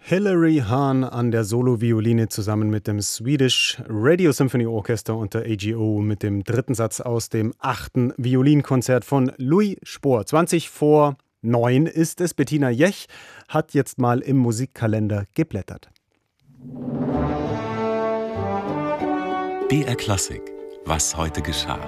Hilary Hahn an der Solo-Violine zusammen mit dem Swedish Radio Symphony Orchestra unter AGO mit dem dritten Satz aus dem 8. Violinkonzert von Louis Spohr. 8:20 ist es. Bettina Jech hat jetzt mal im Musikkalender geblättert. BR Klassik. Was heute geschah.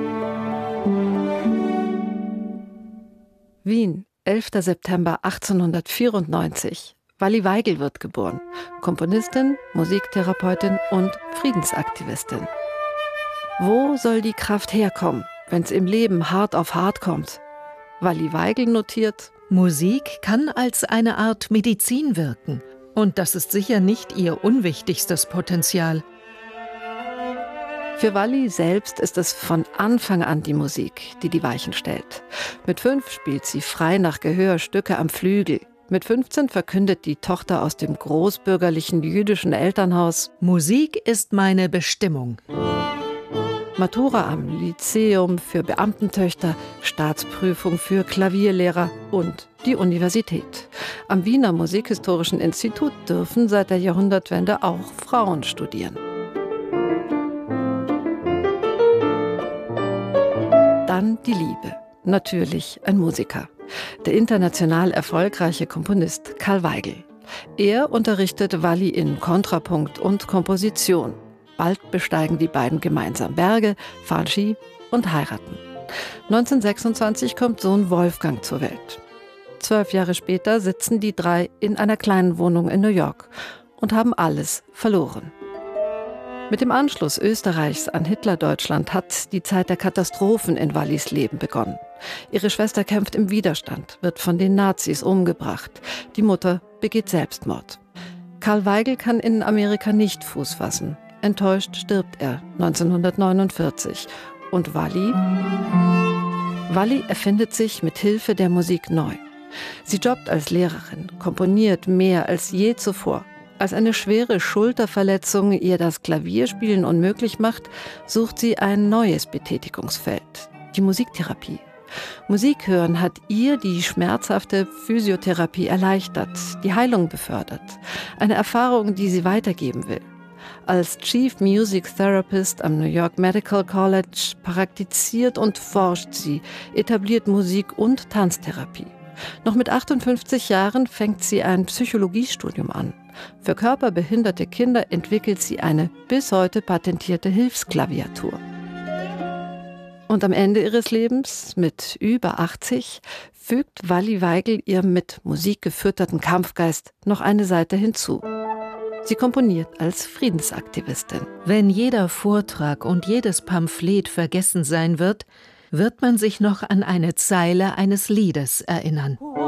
Wien, 11. September 1894. Walli Weigel wird geboren. Komponistin, Musiktherapeutin und Friedensaktivistin. Wo soll die Kraft herkommen, wenn's im Leben hart auf hart kommt? Walli Weigel notiert: Musik kann als eine Art Medizin wirken. Und das ist sicher nicht ihr unwichtigstes Potenzial. Für Walli selbst ist es von Anfang an die Musik, die die Weichen stellt. Mit 5 spielt sie frei nach Gehör Stücke am Flügel. Mit 15 verkündet die Tochter aus dem großbürgerlichen jüdischen Elternhaus: Musik ist meine Bestimmung. Matura am Lyzeum für Beamtentöchter, Staatsprüfung für Klavierlehrer und die Universität. Am Wiener Musikhistorischen Institut dürfen seit der Jahrhundertwende auch Frauen studieren. Dann die Liebe. Natürlich ein Musiker. Der international erfolgreiche Komponist Karl Weigel. Er unterrichtet Walli in Kontrapunkt und Komposition. Bald besteigen die beiden gemeinsam Berge, fahren Ski und heiraten. 1926 kommt Sohn Wolfgang zur Welt. 12 Jahre später sitzen die drei in einer kleinen Wohnung in New York und haben alles verloren. Mit dem Anschluss Österreichs an Hitlerdeutschland hat die Zeit der Katastrophen in Wallis Leben begonnen. Ihre Schwester kämpft im Widerstand, wird von den Nazis umgebracht. Die Mutter begeht Selbstmord. Karl Weigel kann in Amerika nicht Fuß fassen. Enttäuscht stirbt er 1949. Und Walli erfindet sich mit Hilfe der Musik neu. Sie jobbt als Lehrerin, komponiert mehr als je zuvor. Als eine schwere Schulterverletzung ihr das Klavierspielen unmöglich macht, sucht sie ein neues Betätigungsfeld, die Musiktherapie. Musik hören hat ihr die schmerzhafte Physiotherapie erleichtert, die Heilung befördert. Eine Erfahrung, die sie weitergeben will. Als Chief Music Therapist am New York Medical College praktiziert und forscht sie, etabliert Musik- und Tanztherapie. Noch mit 58 Jahren fängt sie ein Psychologiestudium an. Für körperbehinderte Kinder entwickelt sie eine bis heute patentierte Hilfsklaviatur. Und am Ende ihres Lebens, mit über 80, fügt Walli Weigel ihrem mit Musik gefütterten Kampfgeist noch eine Seite hinzu. Sie komponiert als Friedensaktivistin. Wenn jeder Vortrag und jedes Pamphlet vergessen sein wird, wird man sich noch an eine Zeile eines Liedes erinnern.